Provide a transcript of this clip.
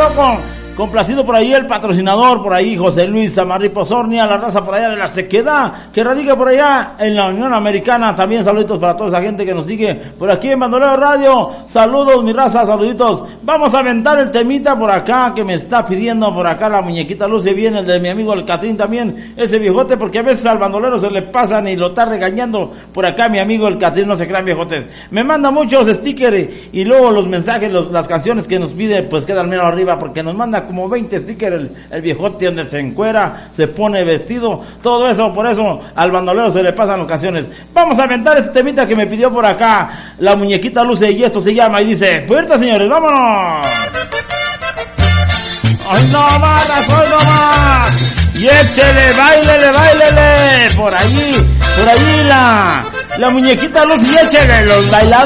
Complacido por ahí el patrocinador, por ahí José Luis Samarripo Sornia, la raza por allá de la Sequedad, que radica por allá en la Unión Americana. También saluditos para toda esa gente que nos sigue por aquí en Bandolero Radio. Saludos, mi raza, saluditos. Vamos a aventar el temita por acá que me está pidiendo por acá la muñequita Luce, bien el de mi amigo el Catrín también, ese viejote, porque a veces al bandolero se le pasan y lo está regañando por acá mi amigo el Catrín, no se crean viejotes. Me manda muchos stickers y luego los mensajes, las canciones que nos pide, pues quedan menos arriba, porque nos manda como 20 stickers el viejote, donde se encuera, se pone vestido, todo eso, por eso al bandolero se le pasan las canciones. Vamos a aventar este temita que me pidió por acá la muñequita Luce, y esto se llama y dice: fuerza, señores, vámonos. ¡Ay, no más! ¡Ay, no más! Y échele, báilele, por ahí la muñequita Luce, y échele los bailadores.